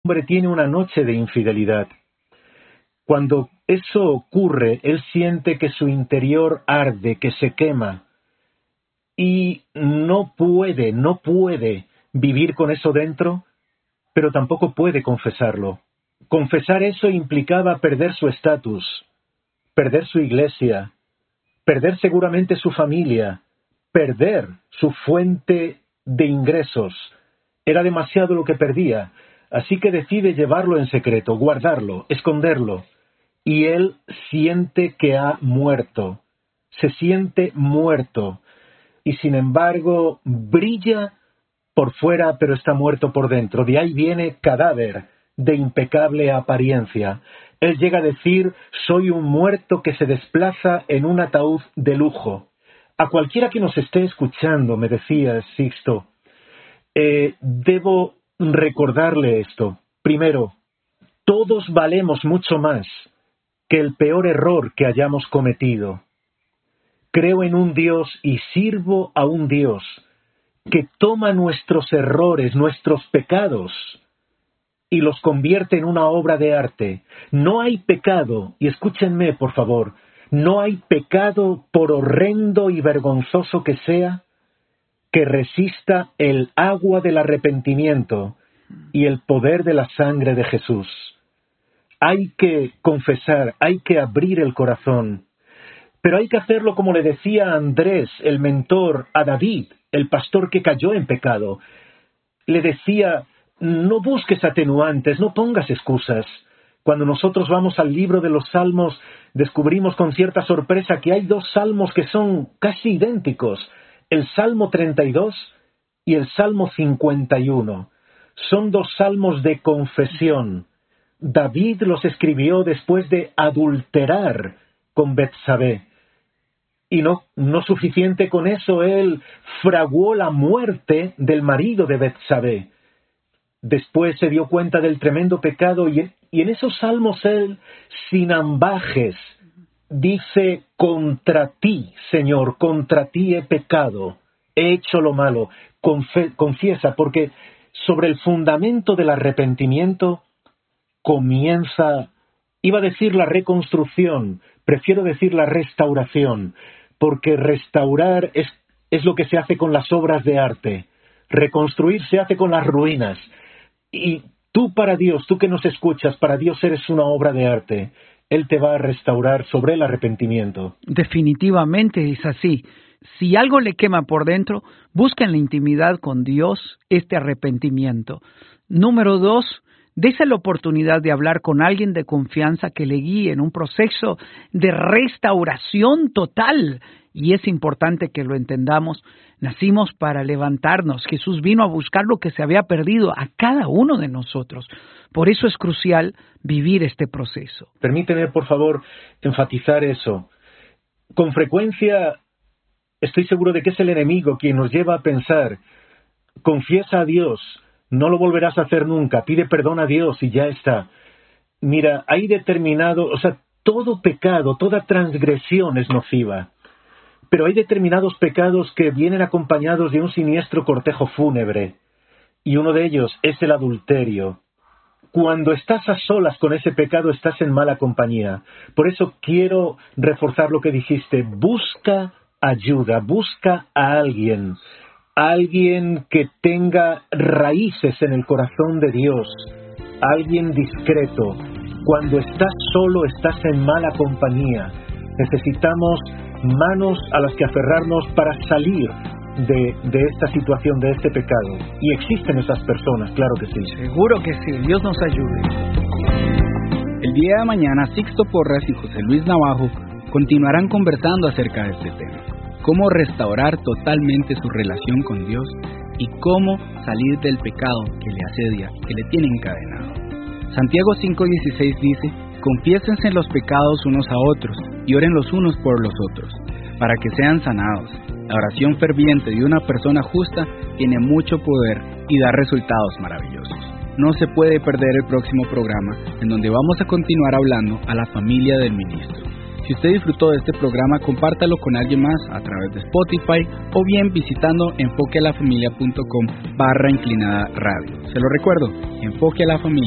hombre tiene una noche de infidelidad. Cuando eso ocurre, él siente que su interior arde, que se quema, y no puede vivir con eso dentro, pero tampoco puede confesarlo. Confesar eso implicaba perder su estatus, perder su iglesia, perder seguramente su familia, perder su fuente de ingresos. Era demasiado lo que perdía, así que decide llevarlo en secreto, guardarlo, esconderlo. Y él siente que ha muerto, se siente muerto, y sin embargo brilla por fuera, pero está muerto por dentro. De ahí viene cadáver, de impecable apariencia. Él llega a decir: soy un muerto que se desplaza en un ataúd de lujo. A cualquiera que nos esté escuchando, me decía Sixto, debo recordarle esto. Primero, todos valemos mucho más que el peor error que hayamos cometido. Creo en un Dios y sirvo a un Dios que toma nuestros errores, nuestros pecados, y los convierte en una obra de arte. No hay pecado, y escúchenme por favor, no hay pecado, por horrendo y vergonzoso que sea, que resista el agua del arrepentimiento y el poder de la sangre de Jesús. Hay que confesar, hay que abrir el corazón, pero hay que hacerlo como le decía Andrés, el mentor, a David, el pastor que cayó en pecado. Le decía: no busques atenuantes, no pongas excusas. Cuando nosotros vamos al libro de los Salmos, descubrimos con cierta sorpresa que hay dos salmos que son casi idénticos, el Salmo 32 y el Salmo 51. Son dos salmos de confesión. David los escribió después de adulterar con Betsabé. Y no suficiente con eso, él fraguó la muerte del marido de Betsabé. Después se dio cuenta del tremendo pecado y en esos salmos él, sin ambajes, dice: contra ti, Señor, contra ti he pecado, he hecho lo malo. Confiesa, porque sobre el fundamento del arrepentimiento comienza, iba a decir la reconstrucción, prefiero decir la restauración, porque restaurar es lo que se hace con las obras de arte. Reconstruir se hace con las ruinas. Y tú, para Dios, tú que nos escuchas, para Dios eres una obra de arte. Él te va a restaurar sobre el arrepentimiento. Definitivamente es así. Si algo le quema por dentro, busca en la intimidad con Dios este arrepentimiento. Número 2, dése la oportunidad de hablar con alguien de confianza que le guíe en un proceso de restauración total. Y es importante que lo entendamos. Nacimos para levantarnos. Jesús vino a buscar lo que se había perdido a cada uno de nosotros. Por eso es crucial vivir este proceso. Permíteme, por favor, enfatizar eso. Con frecuencia estoy seguro de que es el enemigo quien nos lleva a pensar: confiesa a Dios, no lo volverás a hacer nunca, pide perdón a Dios y ya está. Mira, hay todo pecado, toda transgresión es nociva. Pero hay determinados pecados que vienen acompañados de un siniestro cortejo fúnebre, y uno de ellos es el adulterio. Cuando estás a solas con ese pecado, estás en mala compañía. Por eso quiero reforzar lo que dijiste: busca ayuda, busca a alguien que tenga raíces en el corazón de Dios, alguien discreto. Cuando estás solo, estás en mala compañía. Necesitamos manos a las que aferrarnos para salir de esta situación, de este pecado. Y existen esas personas, claro que sí. Seguro que sí, Dios nos ayude. El día de mañana, Sixto Porras y José Luis Navajo continuarán conversando acerca de este tema: cómo restaurar totalmente su relación con Dios y cómo salir del pecado que le asedia, que le tiene encadenado. Santiago 5:16 dice: confiésense los pecados unos a otros y oren los unos por los otros, para que sean sanados. La oración ferviente de una persona justa tiene mucho poder y da resultados maravillosos. No se puede perder el próximo programa, en donde vamos a continuar hablando a la familia del ministro. Si usted disfrutó de este programa, compártalo con alguien más a través de Spotify o bien visitando enfoquealafamilia.com/radio. Se lo recuerdo, Enfoque a la Familia.